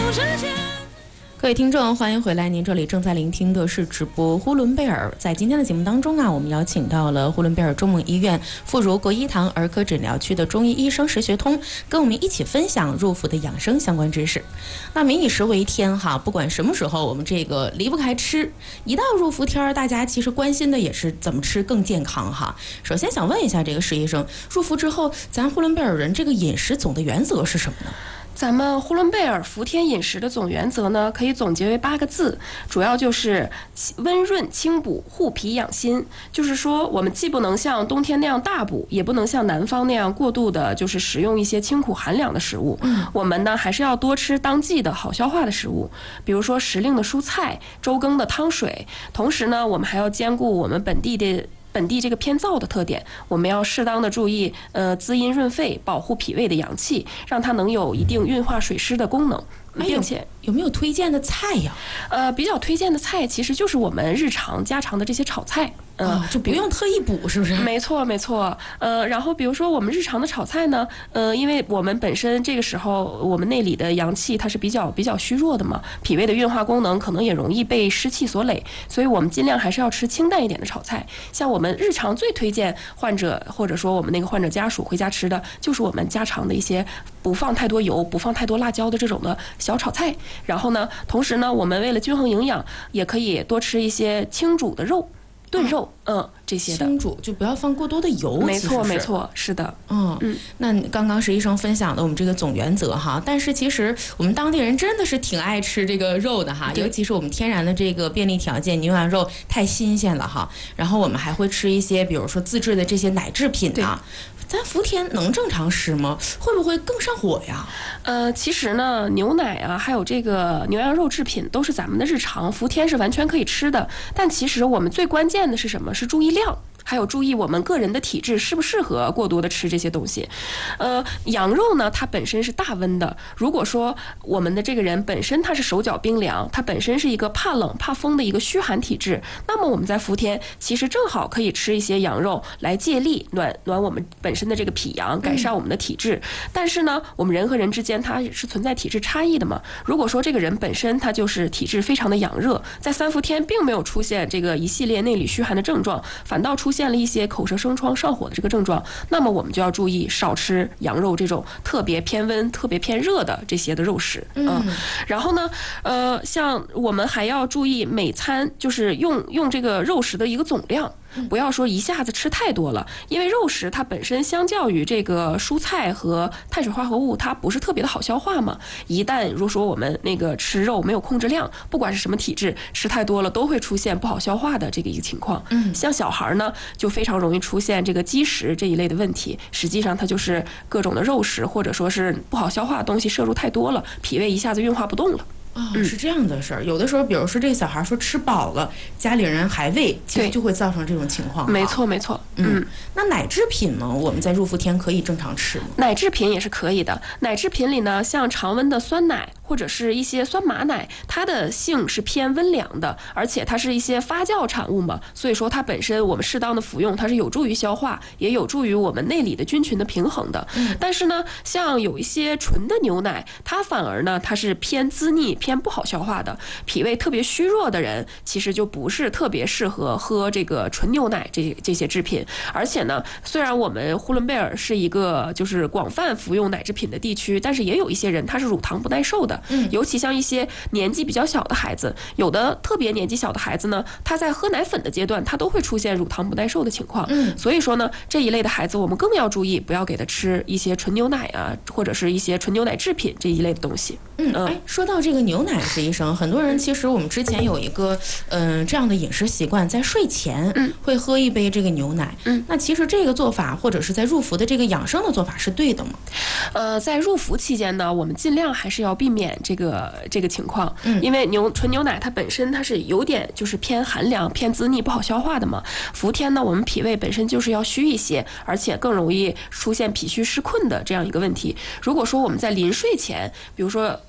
各位听众，欢迎回来！您这里正在聆听的是直播呼伦贝尔。在今天的节目当中啊，我们邀请到了呼伦贝尔中蒙医院妇孺国医堂儿科诊疗区的中医医生石学通，跟我们一起分享入伏的养生相关知识。那民以食为天哈，不管什么时候，我们这个离不开吃。一到入伏天，大家其实关心的也是怎么吃更健康哈。首先想问一下这个石医生，入伏之后，咱呼伦贝尔人这个饮食总的原则是什么呢？ 咱们呼伦贝尔伏天饮食的总原则呢，可以总结为8个字，主要就是温润清补、护脾养心。就是说，我们既不能像冬天那样大补，也不能像南方那样过度的，就是食用一些清苦寒凉的食物。我们呢，还是要多吃当季的好消化的食物，比如说时令的蔬菜、周更的汤水。同时呢，我们还要兼顾我们本地这个偏燥的特点，我们要适当的注意滋阴润肺，保护脾胃的阳气，让它能有一定运化水湿的功能。并且有没有推荐的菜呀？ 比较推荐的菜其实就是我们日常家常的这些炒菜。 就不用特意补，是不是？ 没错，没错。然后比如说我们日常的炒菜呢，因为我们本身这个时候我们内里的阳气它是比较虚弱的嘛，脾胃的运化功能可能也容易被湿气所累，所以我们尽量还是要吃清淡一点的炒菜。像我们日常最推荐患者或者说我们那个患者家属回家吃的，就是我们家常的一些不放太多油、不放太多辣椒的这种的小炒菜。然后呢，同时呢，我们为了均衡营养，也可以多吃一些清煮的肉。炖肉，这些的清煮就不要放过多的油。 没错，没错，是的。 那刚刚石医生分享的我们这个总原则哈，但是其实我们当地人真的是挺爱吃这个肉的哈，尤其是我们天然的这个便利条件，牛羊肉太新鲜了哈。然后我们还会吃一些，比如说自制的这些奶制品啊。咱伏天能正常吃吗？会不会更上火呀？ 其实呢，牛奶啊，还有这个牛羊肉制品都是咱们的日常，伏天是完全可以吃的。但其实我们最关键的是什么？是注意量。还有注意我们个人的体质适不适合过多的吃这些东西。羊肉呢，它本身是大温的。如果说我们的这个人本身他是手脚冰凉，他本身是一个怕冷怕风的一个虚寒体质，那么我们在伏天其实正好可以吃一些羊肉来借力暖我们本身的这个脾阳，改善我们的体质。但是呢，我们人和人之间它是存在体质差异的嘛。如果说这个人本身他就是体质非常的阳热，在3伏天并没有出现这个一系列内里虚寒的症状，反倒出现了一些口舌生疮上火的这个症状，那么我们就要注意少吃羊肉这种特别偏温特别偏热的这些的肉食。然后呢像我们还要注意每餐就是用这个肉食的一个总量，不要说一下子吃太多了，因为肉食它本身相较于这个蔬菜和碳水化合物它不是特别的好消化嘛，一旦如果说我们那个吃肉没有控制量，不管是什么体质，吃太多了都会出现不好消化的这个一个情况。像小孩呢就非常容易出现这个积食这一类的问题，实际上它就是各种的肉食或者说是不好消化的东西摄入太多了，脾胃一下子运化不动了。 是这样的事儿。有的时候比如说这个小孩说吃饱了，家里人还喂，其实就会造成这种情况。 没错，没错。 那奶制品呢，我们在入伏天可以正常吃吗？ 奶制品也是可以的。奶制品里呢，像常温的酸奶或者是一些酸马奶，它的性是偏温凉的，而且它是一些发酵产物嘛，所以说它本身我们适当的服用，它是有助于消化，也有助于我们内里的菌群的平衡的。但是呢，像有一些纯的牛奶，它反而呢，它是偏滋腻、偏不好消化的，脾胃特别虚弱的人，其实就不是特别适合喝这个纯牛奶这些制品。而且呢，虽然我们呼伦贝尔是一个就是广泛服用奶制品的地区，但是也有一些人他是乳糖不耐受的。尤其像一些年纪比较小的孩子，有的特别年纪小的孩子呢，他在喝奶粉的阶段，他都会出现乳糖不耐受的情况。所以说呢，这一类的孩子我们更要注意，不要给他吃一些纯牛奶啊，或者是一些纯牛奶制品这一类的东西。 说到这个牛奶，石医生，很多人其实我们之前有一个这样的饮食习惯，在睡前会喝一杯这个牛奶。那其实这个做法或者是在入伏的这个养生的做法是对的吗？ 在入伏期间呢，我们尽量还是要避免这个情况，因为纯牛奶它本身它是有点就是偏寒凉、偏滋腻、不好消化的嘛。伏天呢，我们脾胃本身就是要虚一些，而且更容易出现脾虚湿困的这样一个问题。如果说我们在临睡前，比如说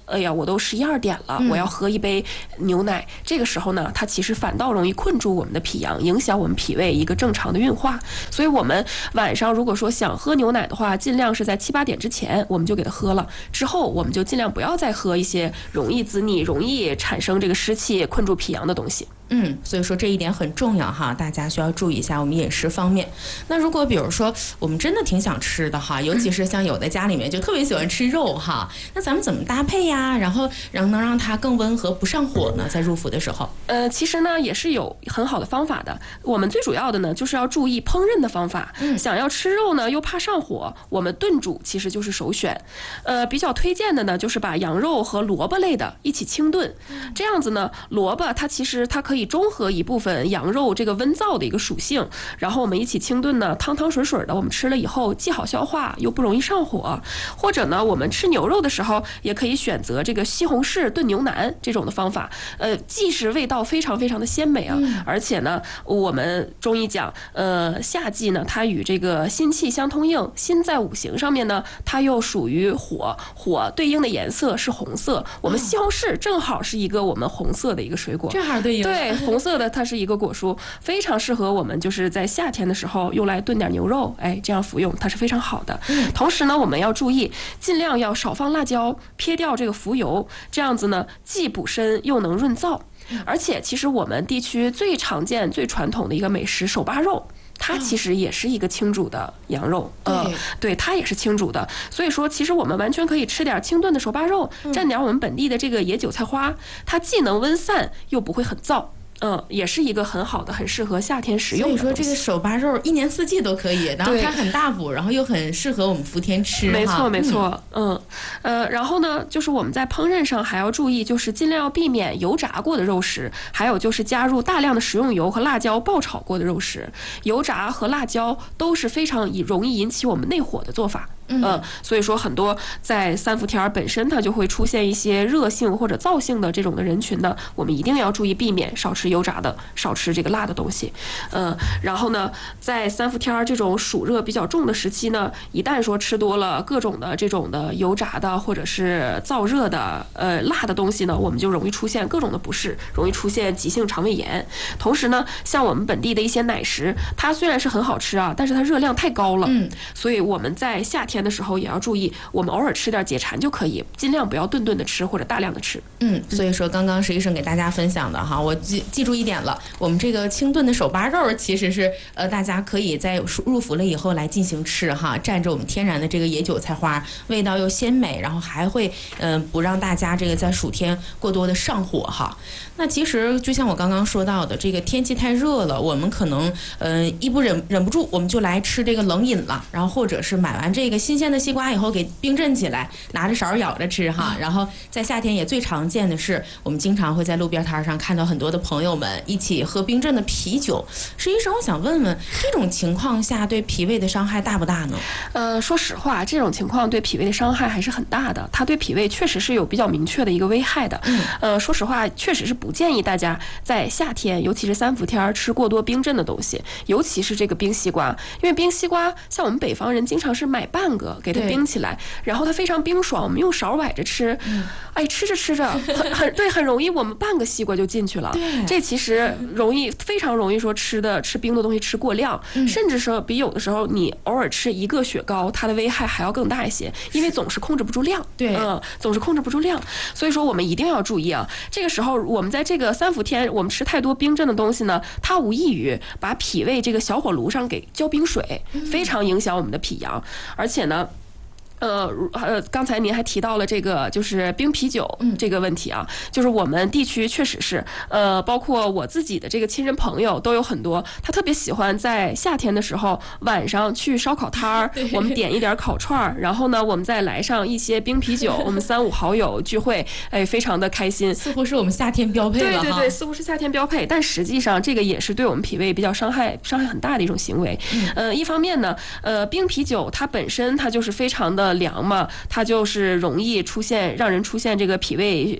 哎呀，我都11、12点了，我要喝一杯牛奶，这个时候呢，它其实反倒容易困住我们的脾阳，影响我们脾胃一个正常的运化。所以我们晚上如果说想喝牛奶的话，尽量是在7、8点之前我们就给它喝了，之后我们就尽量不要再喝一些容易滋腻、容易产生这个湿气、困住脾阳的东西。 所以说这一点很重要哈，大家需要注意一下我们饮食方面。那如果比如说我们真的挺想吃的哈，尤其是像有的家里面就特别喜欢吃肉哈，那咱们怎么搭配呀？然后能让它更温和不上火呢？在入伏的时候， 其实呢也是有很好的方法的。我们最主要的呢就是要注意烹饪的方法。想要吃肉呢又怕上火，我们炖煮其实就是首选。比较推荐的呢就是把羊肉和萝卜类的一起清炖，这样子呢，萝卜它可以中和一部分羊肉这个温燥的一个属性，然后我们一起清炖呢，汤汤水水的，我们吃了以后既好消化又不容易上火。或者呢，我们吃牛肉的时候也可以选择这个西红柿炖牛腩这种的方法，既是味道非常非常的鲜美啊，而且呢，我们中医讲，夏季呢，它与这个辛气相通应，辛在五行上面呢，它又属于火，火对应的颜色是红色，我们西红柿正好是一个我们红色的一个水果， 正好对应。 对，红色的它是一个果蔬，非常适合我们就是在夏天的时候用来炖点牛肉，这样服用它是非常好的。同时呢，我们要注意尽量要少放辣椒，撇掉这个浮油，这样子呢既补身又能润燥。而且其实我们地区最常见最传统的一个美食手扒肉，它其实也是一个清煮的羊肉，对，它也是清煮的。所以说，其实我们完全可以吃点清炖的手扒肉，蘸点我们本地的这个野韭菜花，它既能温散又不会很燥。也是一个很好的、很适合夏天食用的。 所以说这个手扒肉一年四季都可以，然后它很大补，然后又很适合我们伏天吃。 没错，没错。然后呢，就是我们在烹饪上还要注意，就是尽量要避免油炸过的肉食，还有就是加入大量的食用油和辣椒爆炒过的肉食。油炸和辣椒都是非常容易引起我们内火的做法。所以说很多在三伏天本身它就会出现一些热性或者燥性的这种的人群呢，我们一定要注意避免，少吃油炸的，少吃这个辣的东西。然后呢，在三伏天这种暑热比较重的时期呢，一旦说吃多了各种的这种的油炸的或者是燥热的辣的东西呢，我们就容易出现各种的不适，容易出现急性肠胃炎。同时呢，像我们本地的一些奶食，它虽然是很好吃啊，但是它热量太高了，所以我们在夏天的时候也要注意，我们偶尔吃点解馋就可以，尽量不要顿顿的吃或者大量的吃。 所以说刚刚石医生给大家分享的哈，我记住一点了，我们这个清炖的手扒肉其实是大家可以在入伏了以后来进行吃哈，蘸着我们天然的这个野韭菜花，味道又鲜美，然后还会不让大家这个在暑天过多的上火哈。那其实就像我刚刚说到的，这个天气太热了，我们可能忍不住我们就来吃这个冷饮了，然后或者是买完这个新鲜的西瓜以后给冰镇起来，拿着勺舀着吃哈。然后在夏天也最常见的是，我们经常会在路边摊上看到很多的朋友们一起喝冰镇的啤酒。石医生，我想问问，这种情况下对脾胃的伤害大不大呢？ 说实话，这种情况对脾胃的伤害还是很大的，它对脾胃确实是有比较明确的一个危害的。说实话，确实是不建议大家在夏天，尤其是三伏天吃过多冰镇的东西，尤其是这个冰西瓜，因为冰西瓜像我们北方人经常是买半个给它冰起来，然后它非常冰爽，我们用勺崴着吃，吃着吃着很容易我们半个西瓜就进去了。这其实非常容易说吃冰的东西吃过量，甚至说比有的时候你偶尔吃一个雪糕，它的危害还要更大一些，因为总是控制不住量。总是控制不住量，所以说我们一定要注意啊。这个时候我们在这个三伏天，我们吃太多冰镇的东西呢，它无异于把脾胃这个小火炉上给浇冰水，非常影响我们的脾阳。而且呢，刚才您还提到了这个就是冰啤酒这个问题啊，就是我们地区确实是，包括我自己的这个亲人朋友都有很多，他特别喜欢在夏天的时候晚上去烧烤摊儿，我们点一点烤串，然后呢我们再来上一些冰啤酒，我们3、5好友聚会，非常的开心， 似乎是我们夏天标配了。 对，似乎是夏天标配，但实际上这个也是对我们脾胃比较伤害很大的一种行为。一方面呢，冰啤酒它本身它就是非常的凉嘛，它就是容易让人出现这个脾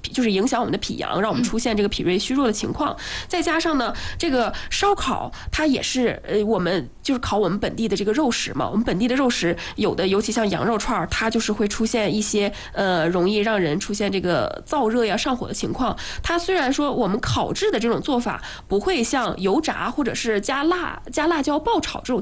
就是影响我们的脾阳，让我们出现这个脾胃虚弱的情况。再加上呢，这个烧烤它也是我们就是烤我们本地的这个肉食嘛，我们本地的肉食有的尤其像羊肉串，它就是会出现一些容易让人出现这个燥热呀、上火的情况。它虽然说我们烤制的这种做法不会像油炸或者是加辣椒爆炒这种